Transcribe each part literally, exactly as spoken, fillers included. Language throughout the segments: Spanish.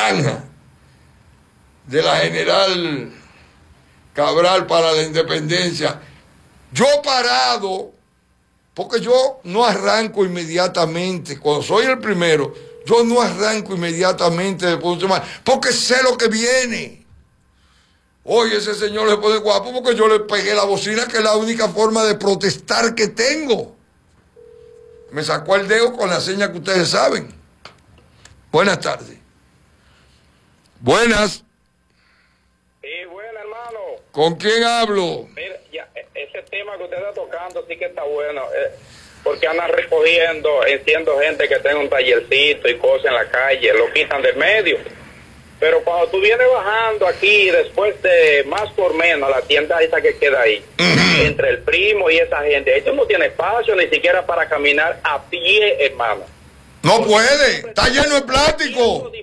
naranja de la General Cabral para la Independencia. Yo parado, porque yo no arranco inmediatamente, cuando soy el primero, yo no arranco inmediatamente después de semana, porque sé lo que viene. Oye, ese señor le pone guapo porque yo le pegué la bocina, que es la única forma de protestar que tengo. Me sacó el dedo con la seña que ustedes saben. Buenas tardes. Buenas. Sí, buenas, hermano. ¿Con quién hablo? Mira, ya, ese tema que usted está tocando sí que está bueno, eh, porque andan recogiendo, entiendo gente que tenga un tallercito y cosas en la calle, lo quitan de medio. Pero cuando tú vienes bajando aquí, después de más por menos, la tienda esa que queda ahí, uh-huh. entre el primo y esa gente, esto no tiene espacio ni siquiera para caminar a pie, hermano. No porque puede, está lleno de plástico.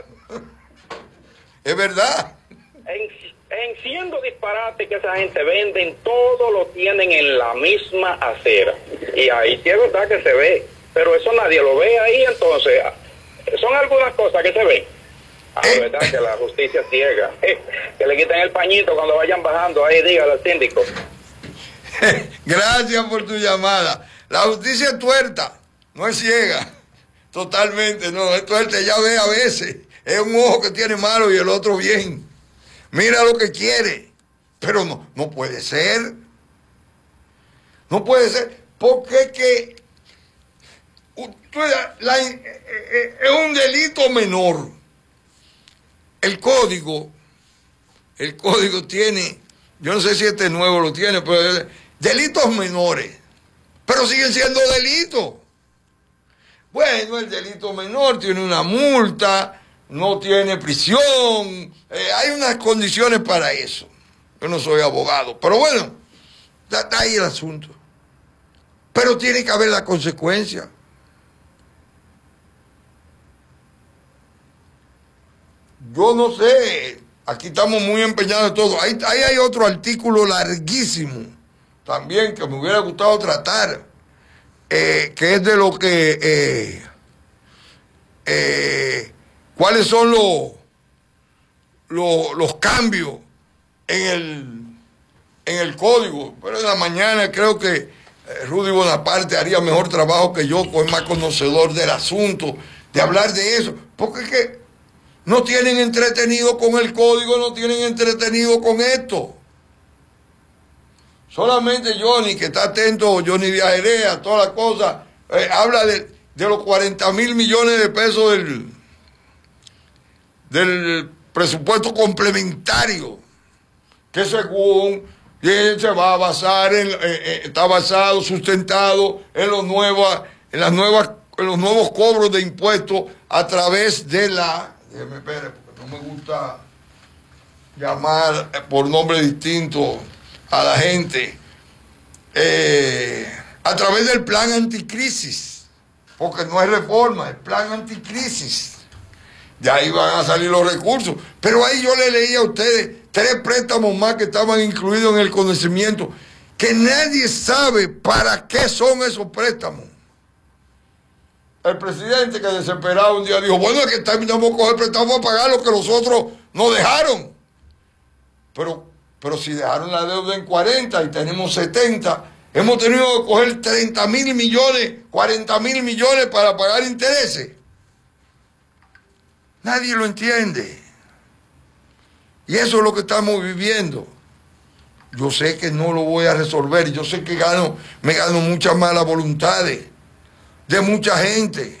Es verdad. En, enciendo disparate que esa gente venden, todo lo tienen en la misma acera. Y ahí sí es verdad que se ve, pero eso nadie lo ve ahí, entonces, son algunas cosas que se ven. Ah, eh. verdad que la justicia ciega. Que le quiten el pañito cuando vayan bajando, ahí dígale al síndico. Gracias por tu llamada. La justicia es tuerta, no es ciega. Totalmente, no, es tuerta, ya ve a veces. Es un ojo que tiene malo y el otro bien. Mira lo que quiere. Pero no, no puede ser. No puede ser. Porque es que la, la, es un delito menor. El código, el código tiene, yo no sé si este nuevo lo tiene, pero delitos menores. Pero siguen siendo delitos. Bueno, el delito menor tiene una multa, no tiene prisión, eh, hay unas condiciones para eso. Yo no soy abogado, pero bueno, está ahí el asunto. Pero tiene que haber la consecuencia. Yo no sé, aquí estamos muy empeñados en todo. Ahí, ahí hay otro artículo larguísimo, también, que me hubiera gustado tratar, eh, que es de lo que... Eh, eh, cuáles son los, los, los cambios en el, en el código. Pero en la mañana creo que eh, Rudy Bonaparte haría mejor trabajo que yo, pues es más conocedor del asunto, de hablar de eso. Porque es que no tienen entretenido con el código, no tienen entretenido con esto. Solamente Johnny, que está atento, Johnny Viajerea, a todas las cosas, eh, habla de, de los cuarenta mil millones de pesos del, del presupuesto complementario, que según él se va a basar en, eh, eh, está basado, sustentado en los nuevas, en las nuevas, en los nuevos cobros de impuestos a través de la, déjeme espere, porque no me gusta llamar por nombre distinto a la gente, eh, a través del plan anticrisis, porque no es reforma, es plan anticrisis. De ahí van a salir los recursos. Pero ahí yo le leí a ustedes tres préstamos más que estaban incluidos en el conocimiento, que nadie sabe para qué son esos préstamos. El presidente, que desesperado un día dijo, bueno, es que terminamos con el préstamo a pagar lo que los otros nos dejaron. Pero, pero si dejaron la deuda en cuarenta y tenemos setenta, hemos tenido que coger treinta mil millones, cuarenta mil millones para pagar intereses. Nadie lo entiende. Y eso es lo que estamos viviendo. Yo sé que no lo voy a resolver. Yo sé que gano, me gano muchas malas voluntades de mucha gente.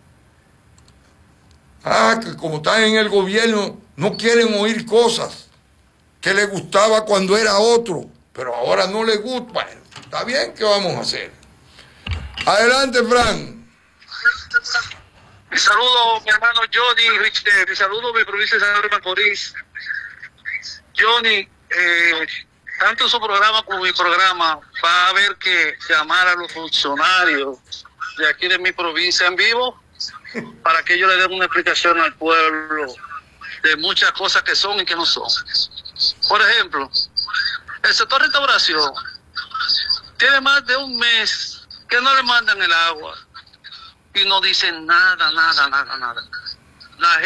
Ah, que como están en el gobierno no quieren oír cosas que les gustaba cuando era otro, pero ahora no les gusta. Bueno, está bien, ¿qué vamos a hacer? Adelante, Fran. Mi saludo, mi hermano Johnny, Rich, eh, mi saludo, mi provincia de San Andrés Macorís. Johnny, eh, tanto su programa como mi programa, va a haber que llamar a los funcionarios de aquí de mi provincia en vivo para que ellos le den una explicación al pueblo de muchas cosas que son y que no son. Por ejemplo, el sector restauración tiene más de un mes que no le mandan el agua y no dicen nada, nada, nada, nada. La